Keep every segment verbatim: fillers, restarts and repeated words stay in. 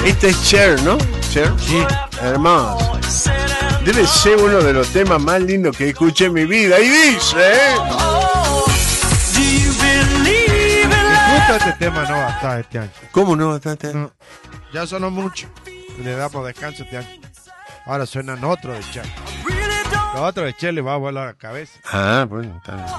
Este es Cher, ¿no? Cher. Sí. Hermoso. Debe ser uno de los temas más lindos que escuché en mi vida. Y dice, ¿eh? Justo este tema no va a estar este año. ¿Cómo no? Está, está. No, ya sonó mucho. Le damos descanso este año. Ahora suenan otro de Cher. Los otros de Cher le va a volar la cabeza. Ah, bueno, está bien.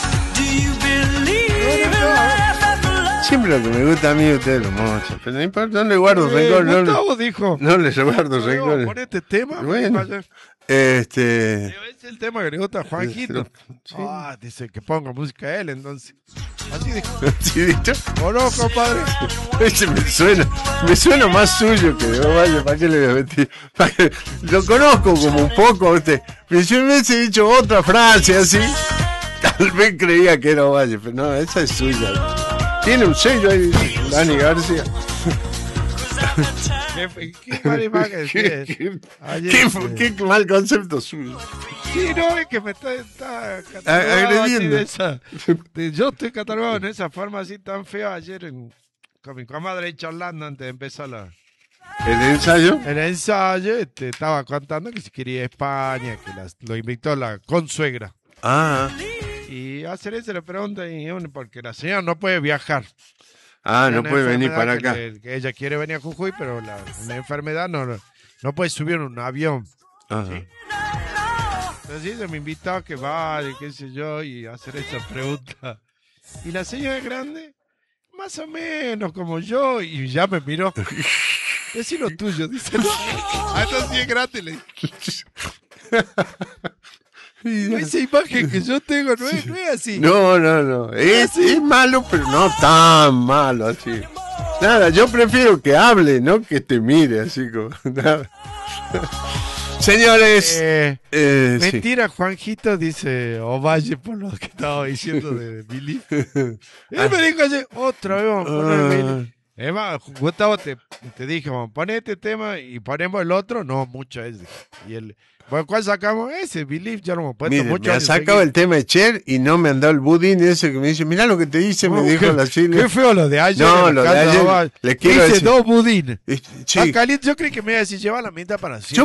Siempre lo que me gusta a mí ustedes lo mochan. Pero no importa, no le guardo Eh, rencor. No, Gustavo le- dijo. no le guardo No, rencor. pon este tema. Bueno, vaya. este. Es el tema que le gusta a Juanquito. Sí. Ah, dice que ponga música a él entonces. Así dijo. ¿Sí, dicho? ¿O no, compadre? Ese me suena, me suena más suyo que de Ovalle. ¿Para qué le voy a mentir? ¿Para qué? Lo conozco como un poco a usted. Pero si me hubiese dicho otra frase así, tal vez creía que era Ovalle. Pero no, esa es suya. Tiene un sello ahí, Dani García. ¿Qué, qué mal imagen ¿Qué, es? qué, Ayer, qué- eh, qué mal concepto suyo. Sí, no, es que me está, está A- catalogado así agrediendo. de esa, de- yo estoy catalogado en esa forma así tan fea ayer en, con mi comadre charlando antes de empezar la, El ensayo. el ensayo. Este, estaba contando que si quería ir a España, que las- lo invitó la consuegra. Ah, Y a Cereza le pregunta, y bueno, porque la señora no puede viajar. ah, Tiene no una puede venir para enfermedad acá. que, le- que ella quiere venir a Jujuy, pero la, una enfermedad no, no puede subir en un avión. Ajá. Entonces ella me invitó a que vaya, qué sé yo, y hacer esa pregunta. ¿Y la señora es grande? Más o menos como yo, y ya me miró. Decí lo tuyo, dice. Ah, esta sí es grande, le dije. Esa imagen que yo tengo no es, no es así. No, no, no. Es, es malo, pero no tan malo así. Nada, yo prefiero que hable, no que te mire así como. Nada. Señores, Eh, eh, sí. mentira, Juanjito dice Ovalle por lo que estaba diciendo de Billy. Él me dijo ayer, otra vez vamos a poner Billy. Es más, Gustavo, te, te dije, vamos, pon este tema y ponemos el otro. No, mucho ese. Y el, bueno, ¿cuál sacamos? Ese, Believe, ya lo hemos puesto Mire, mucho. me ha sacado el tema de Cher y no me han dado el budín ese que me dice, mirá lo que te dice, me dijo qué, la Chile. qué feo lo de ayer. No, en lo la de casa ayer, Ovalle. le quiero Hice decir- dos budines. Eh, Está Sí, caliente, yo creí que me iba a decir, lleva la mitad para siempre. yo